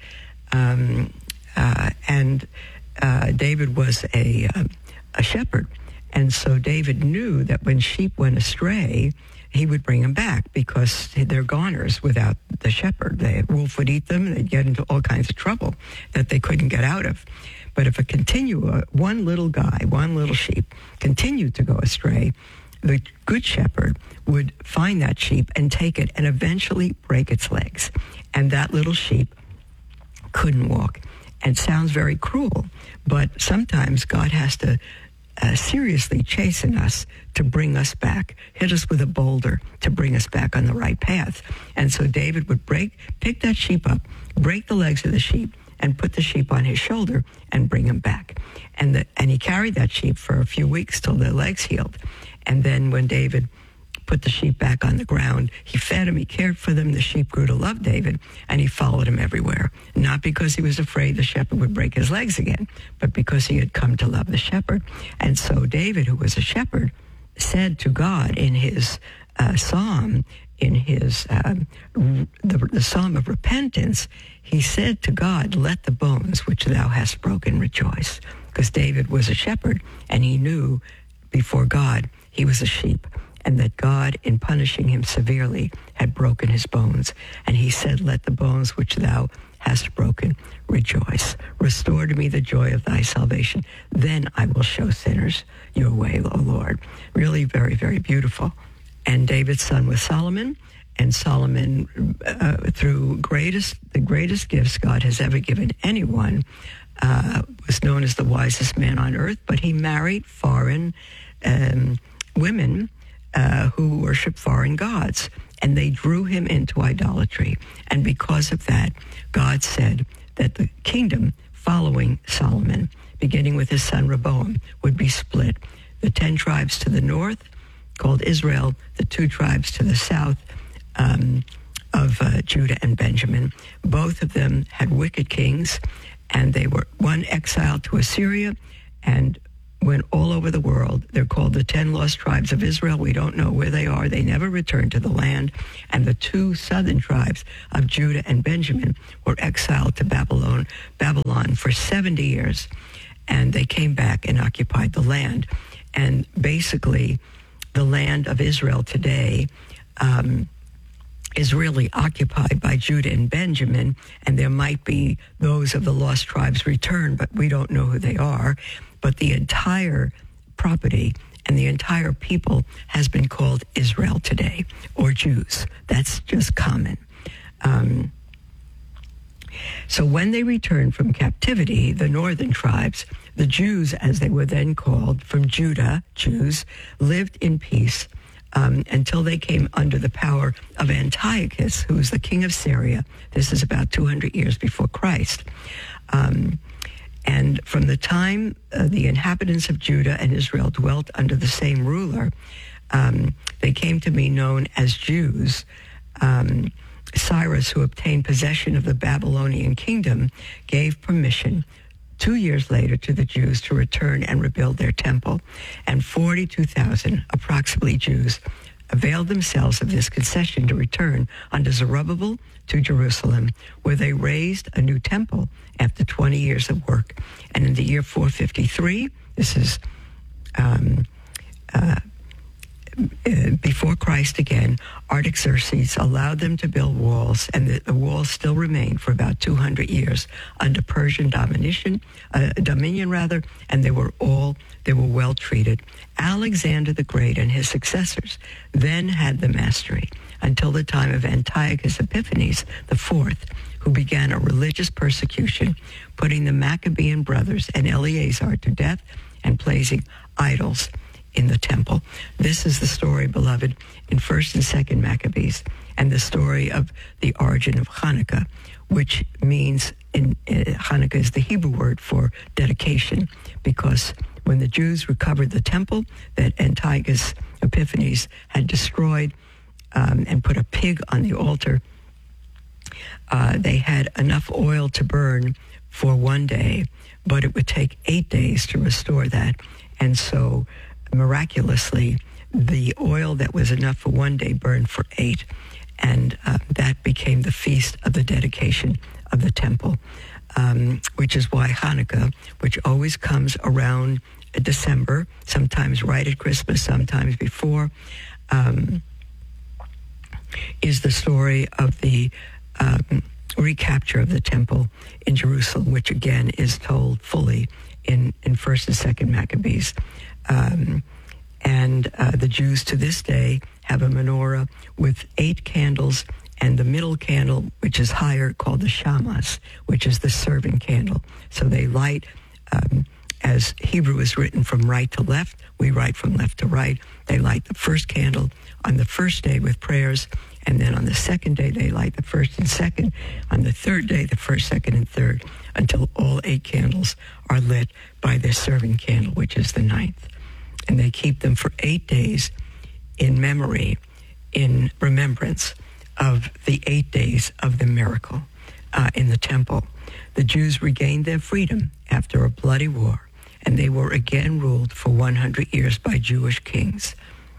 Um, uh, and Uh, David was a uh, a shepherd, and so David knew that when sheep went astray, he would bring them back, because they're goners without the shepherd. The wolf would eat them, and they'd get into all kinds of trouble that they couldn't get out of. But if a continue, uh, one little guy, one little sheep, continued to go astray, the good shepherd would find that sheep and take it and eventually break its legs, and that little sheep couldn't walk. And sounds very cruel, but sometimes God has to uh, seriously chasten us to bring us back, hit us with a boulder to bring us back on the right path. And so David would break, pick that sheep up, break the legs of the sheep, and put the sheep on his shoulder and bring him back. And the, and he carried that sheep for a few weeks till their legs healed. And then when David put the sheep back on the ground, he fed them, he cared for them, the sheep grew to love David, and he followed him everywhere. Not because he was afraid the shepherd would break his legs again, but because he had come to love the shepherd. And so David, who was a shepherd, said to God in his uh, psalm, in his uh, the, the psalm of repentance, he said to God, let the bones which thou hast broken rejoice. Because David was a shepherd, and he knew before God he was a sheep, and that God, in punishing him severely, had broken his bones. And he said, let the bones which thou hast broken rejoice. Restore to me the joy of thy salvation. Then I will show sinners your way, O Lord. Really very, very beautiful. And David's son was Solomon. And Solomon, uh, through greatest the greatest gifts God has ever given anyone, uh, was known as the wisest man on earth. But he married foreign um, women Uh, who worship foreign gods, and they drew him into idolatry. And because of that, God said that the kingdom following Solomon, beginning with his son Rehoboam, would be split. The ten tribes to the north, called Israel, the two tribes to the south um, of uh, Judah and Benjamin. Both of them had wicked kings, and they were one exiled to Assyria, and went all over the world. They're called the ten lost tribes of Israel. We don't know where they are. They never returned to the land. And the two southern tribes of Judah and Benjamin were exiled to Babylon, Babylon for seventy years. And they came back and occupied the land. And basically, the land of Israel today um, is really occupied by Judah and Benjamin, and there might be those of the lost tribes return, but we don't know who they are. But the entire property and the entire people has been called Israel today, or Jews. That's just common. Um, so when they returned from captivity, the northern tribes, the Jews, as they were then called, from Judah, Jews, lived in peace um, until they came under the power of Antiochus, who was the king of Syria. This is about two hundred years before Christ. Um, and from the time uh, the inhabitants of Judah and Israel dwelt under the same ruler, um, they came to be known as Jews. Um, Cyrus, who obtained possession of the Babylonian kingdom, gave permission two years later to the Jews to return and rebuild their temple. And forty-two thousand, approximately, Jews availed themselves of this concession to return under Zerubbabel to Jerusalem, where they raised a new temple after twenty years of work. And in the year four fifty-three, this is um, uh, before Christ again, Artaxerxes allowed them to build walls, and the, the walls still remained for about two hundred years under Persian domination, uh, dominion rather, and they were all, they were well treated. Alexander the Great and his successors then had the mastery until the time of Antiochus Epiphanes the Fourth, who began a religious persecution, putting the Maccabean brothers and Eleazar to death and placing idols in the temple. This is the story, beloved, in First and Second Maccabees, and the story of the origin of Hanukkah, which means, in uh, Hanukkah is the Hebrew word for dedication, because when the Jews recovered the temple that Antiochus Epiphanes had destroyed um, and put a pig on the altar, uh, they had enough oil to burn for one day, but it would take eight days to restore that. And so miraculously, the oil that was enough for one day burned for eight, and uh, that became the feast of the dedication of the temple, um, which is why Hanukkah, which always comes around December, sometimes right at Christmas, sometimes before, um, is the story of the um, recapture of the temple in Jerusalem, which again is told fully in, in First and Second Maccabees. Um, and uh, the Jews to this day have a menorah with eight candles, and the middle candle, which is higher, called the shamas, which is the servant candle. So they light, um, as Hebrew is written, from right to left. We write from left to right. They light the first candle on the first day with prayers, and then on the second day they light the first and second. On the third day, the first, second, and third, until all eight candles are lit by their servant candle, which is the ninth. And they keep them for eight days in memory, in remembrance of the eight days of the miracle uh, in the temple. The Jews regained their freedom after a bloody war, and they were again ruled for one hundred years by Jewish kings,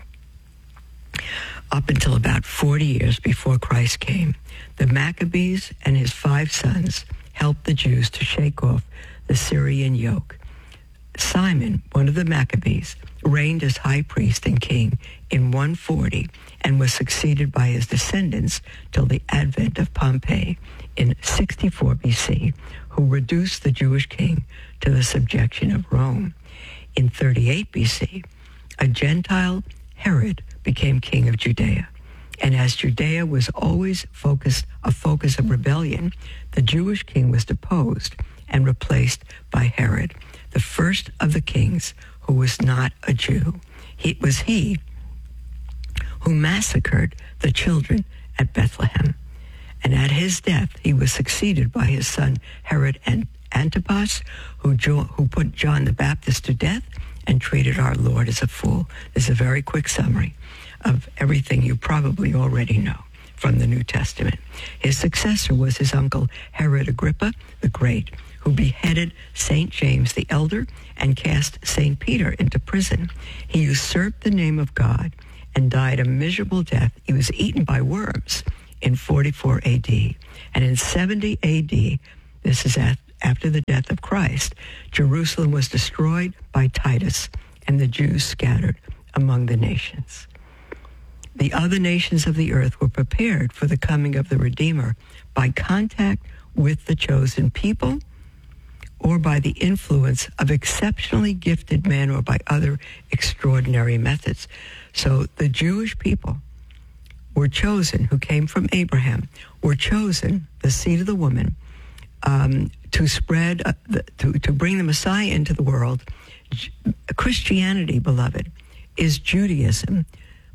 up until about forty years before Christ came. The Maccabees and his five sons helped the Jews to shake off the Syrian yoke. Simon, one of the Maccabees, reigned as high priest and king in one forty and was succeeded by his descendants till the advent of Pompey in sixty-four B C, who reduced the Jewish king to the subjection of Rome. In thirty-eight B C, a Gentile, Herod, became king of Judea. And as Judea was always focused, a focus of rebellion, the Jewish king was deposed and replaced by Herod, the first of the kings who was not a Jew. It was he who massacred the children at Bethlehem. And at his death, he was succeeded by his son Herod Antipas, who, jo- who put John the Baptist to death and treated our Lord as a fool. This is a very quick summary of everything you probably already know from the New Testament. His successor was his uncle Herod Agrippa the Great, who beheaded Saint James the Elder and cast Saint Peter into prison. He usurped the name of God and died a miserable death. He was eaten by worms in forty-four A D. And in seventy A D, this is after the death of Christ, Jerusalem was destroyed by Titus and the Jews scattered among the nations. The other nations of the earth were prepared for the coming of the Redeemer by contact with the chosen people or by the influence of exceptionally gifted men or by other extraordinary methods. So the Jewish people were chosen, who came from Abraham, were chosen, the seed of the woman, um, to spread, uh, the, to, to bring the Messiah into the world. Christianity, beloved, is Judaism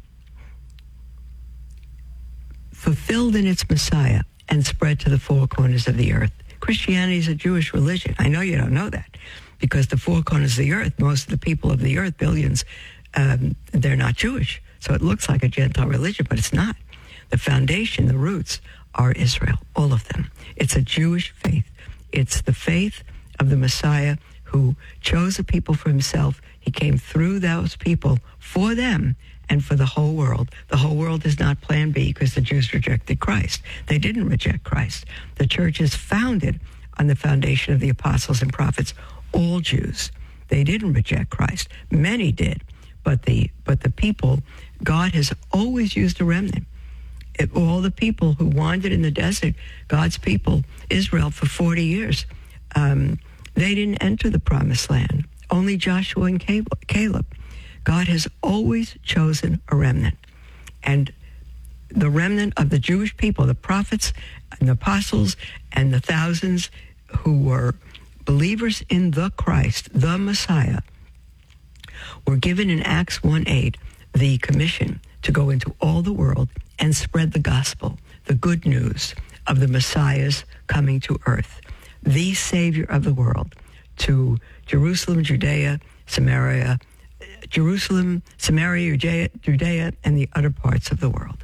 fulfilled in its Messiah and spread to the four corners of the earth. Christianity is a Jewish religion. I know you don't know that, because the four corners of the earth, most of the people of the earth, billions, um, they're not Jewish. So it looks like a Gentile religion, but it's not. The foundation, the roots, are Israel, all of them. It's a Jewish faith. It's the faith of the Messiah who chose a people for himself. He came through those people for them and for the whole world. The whole world is not plan B because the Jews rejected Christ. They didn't reject Christ. The church is founded on the foundation of the apostles and prophets, all Jews. They didn't reject Christ. Many did, but the but the people, God has always used a remnant. It, all the people who wandered in the desert, God's people, Israel, for forty years, um, they didn't enter the promised land. Only Joshua and Caleb. God has always chosen a remnant. And the remnant of the Jewish people, the prophets and the apostles and the thousands who were believers in the Christ, the Messiah, were given in Acts one eight the commission to go into all the world and spread the gospel, the good news of the Messiah's coming to earth, the Savior of the world, to Jerusalem, Judea, Samaria, Jerusalem, Samaria, Judea, Judea, and the other parts of the world.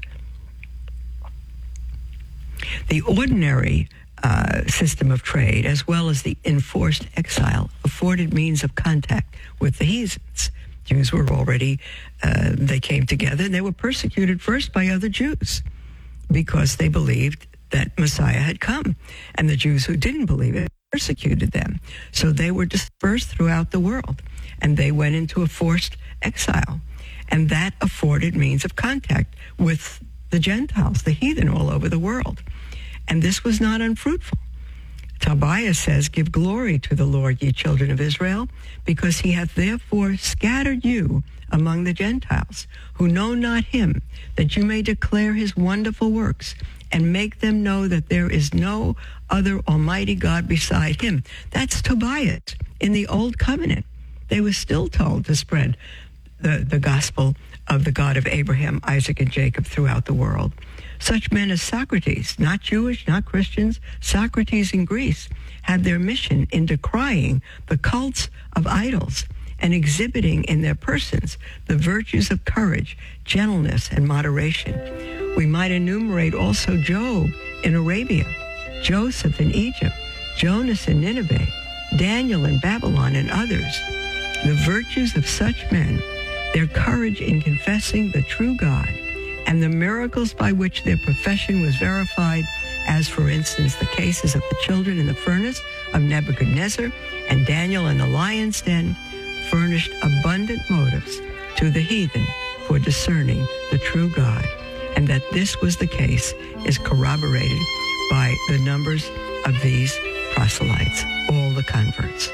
The ordinary uh, system of trade, as well as the enforced exile, afforded means of contact with the heathens. Jews were already, uh, they came together, and they were persecuted first by other Jews because they believed that Messiah had come. And the Jews who didn't believe it persecuted them. So they were dispersed throughout the world, and they went into a forced exile. And that afforded means of contact with the Gentiles, the heathen all over the world. And this was not unfruitful. Tobias says, "Give glory to the Lord, ye children of Israel, because he hath therefore scattered you among the Gentiles, who know not him, that you may declare his wonderful works, and make them know that there is no other almighty God beside him." That's Tobias in the Old Covenant. They were still told to spread the, the gospel of the God of Abraham, Isaac, and Jacob throughout the world. Such men as Socrates, not Jewish, not Christians, Socrates in Greece, had their mission in decrying the cults of idols and exhibiting in their persons the virtues of courage, gentleness, and moderation. We might enumerate also Job in Arabia, Joseph in Egypt, Jonas in Nineveh, Daniel in Babylon, and others. The virtues of such men, their courage in confessing the true God, and the miracles by which their profession was verified, as for instance the cases of the children in the furnace of Nebuchadnezzar and Daniel in the lion's den, furnished abundant motives to the heathen for discerning the true God. And that this was the case is corroborated by the numbers of these proselytes, all the converts.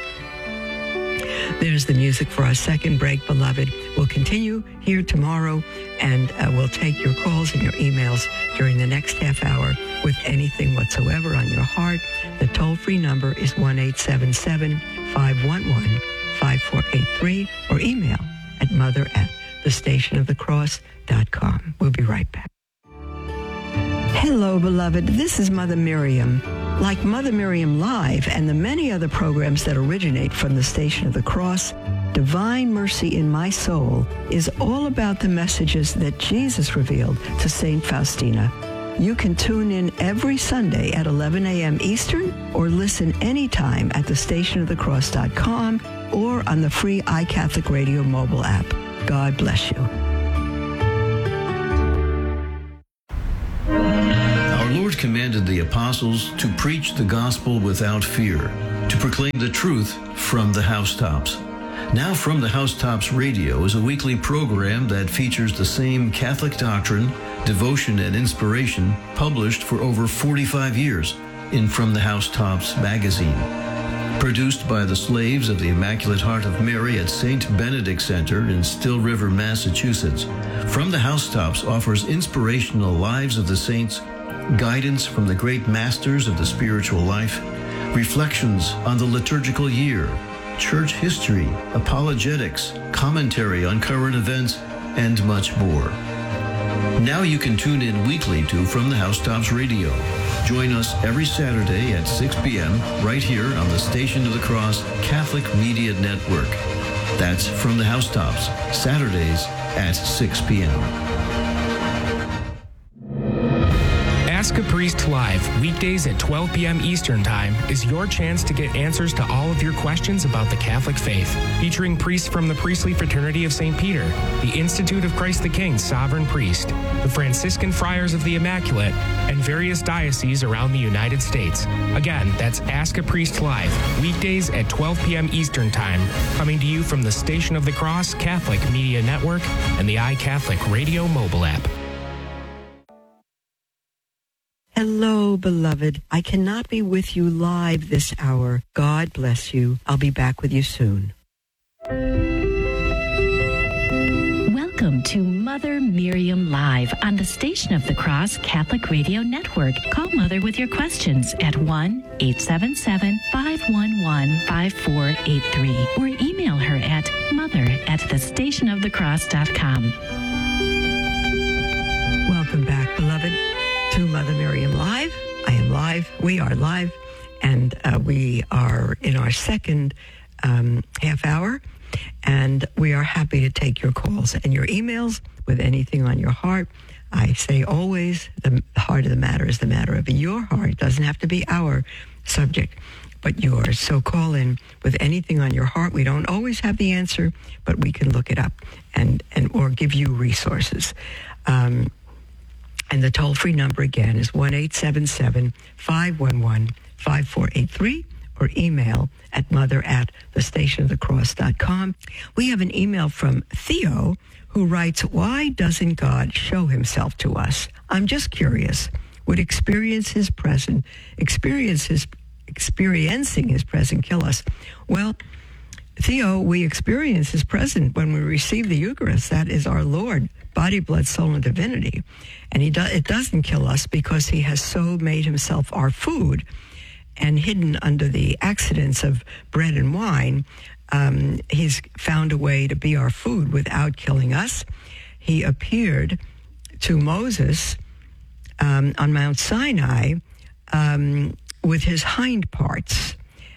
There's the music for our second break, beloved. We'll continue here tomorrow, and uh, we'll take your calls and your emails during the next half hour with anything whatsoever on your heart. The toll-free number is one eight seven seven, five one one, five four eight three, or email at mother at the station of the cross dot com. We'll be right back. Hello, beloved. This is Mother Miriam. Like Mother Miriam Live and the many other programs that originate from the Station of the Cross, Divine Mercy in My Soul is all about the messages that Jesus revealed to Saint Faustina. You can tune in every Sunday at eleven a.m. Eastern or listen anytime at the station of the cross dot com or on the free iCatholic Radio mobile app. God bless you. Our Lord commanded the apostles to preach the gospel without fear, to proclaim the truth from the housetops. Now From the Housetops Radio is a weekly program that features the same Catholic doctrine, devotion, and inspiration published for over forty-five years in From the Housetops magazine. Produced by the slaves of the Immaculate Heart of Mary at Saint Benedict Center in Still River, Massachusetts, From the Housetops offers inspirational lives of the saints, guidance from the great masters of the spiritual life, reflections on the liturgical year, church history, apologetics, commentary on current events, and much more. Now you can tune in weekly to From the Housetops Radio. Join us every Saturday at six p.m. right here on the Station of the Cross Catholic Media Network. That's From the Housetops, Saturdays at six p.m. Ask a Priest Live, weekdays at twelve p.m. Eastern Time, is your chance to get answers to all of your questions about the Catholic faith. Featuring priests from the Priestly Fraternity of Saint Peter, the Institute of Christ the King Sovereign Priest, the Franciscan Friars of the Immaculate, and various dioceses around the United States. Again, that's Ask a Priest Live, weekdays at twelve p.m. Eastern Time, coming to you from the Station of the Cross Catholic Media Network and the iCatholic Radio mobile app. Hello, beloved. I cannot be with you live this hour. God bless you. I'll be back with you soon. Welcome to Mother Miriam Live on the Station of the Cross Catholic Radio Network. Call Mother with your questions at one eight seven seven, five one one, five four eight three or email her at mother at the station of the cross dot com. Welcome back, beloved, to Mother Miriam Live. I am live. We are live. And uh, we are in our second um, half hour. And we are happy to take your calls and your emails with anything on your heart. I say always, the heart of the matter is the matter of your heart. It doesn't have to be our subject, but yours. So call in with anything on your heart. We don't always have the answer, but we can look it up and, and or give you resources. Um, And the toll-free number again is one eight seven seven, five one one, five four eight three or email at mother at the station of the cross dot com. We have an email from Theo who writes, why doesn't God show himself to us? I'm just curious. Would experience his present, experience his, experiencing his present kill us? Well, Theo, we experience his present when we receive the Eucharist. That is our Lord, body, blood, soul, and divinity. And he do, it doesn't kill us because he has so made himself our food and hidden under the accidents of bread and wine. Um, he's found a way to be our food without killing us. He appeared to Moses um, on Mount Sinai um, with his hind parts.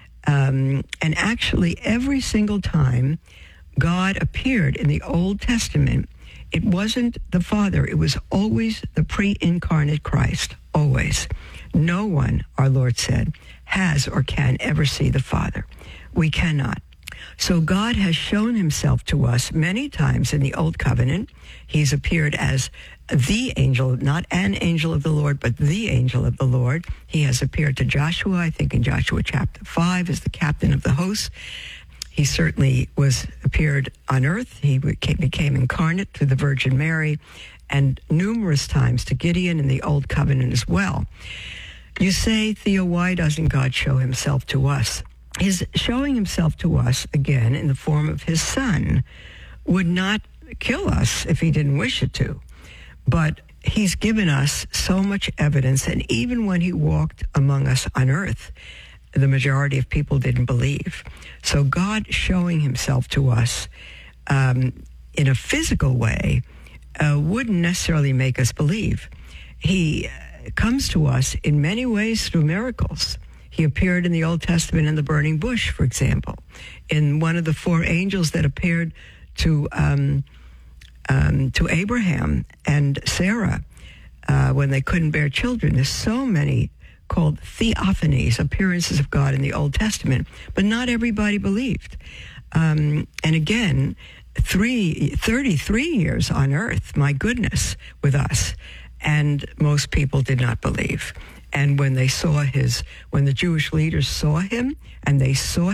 Um, and actually, every single time God appeared in the Old Testament, it wasn't the Father. It was always the pre-incarnate Christ, always. No one, our Lord said, has or can ever see the Father. We cannot. So God has shown himself to us many times in the Old Covenant. He's appeared as the angel, not an angel of the Lord, but the angel of the Lord. He has appeared to Joshua, I think in Joshua chapter five, as the captain of the host. He certainly was appeared on earth. He became, became incarnate through the Virgin Mary, and numerous times to Gideon in the Old Covenant as well. You say, Theo, why doesn't God show himself to us? His showing himself to us, again, in the form of his Son, would not kill us if he didn't wish it to. But he's given us so much evidence, and even when he walked among us on earth, the majority of people didn't believe. So God showing himself to us um, in a physical way uh, wouldn't necessarily make us believe. He uh, comes to us in many ways through miracles. He appeared in the Old Testament in the burning bush, for example, in one of the four angels that appeared to um, um, to Abraham and Sarah. uh, when they couldn't bear children. There's so many called theophanies, appearances of God in the Old Testament, but not everybody believed. Um, and again, three, thirty-three years on earth, my goodness, with us. And most people did not believe. And when they saw his, when the Jewish leaders saw him and they saw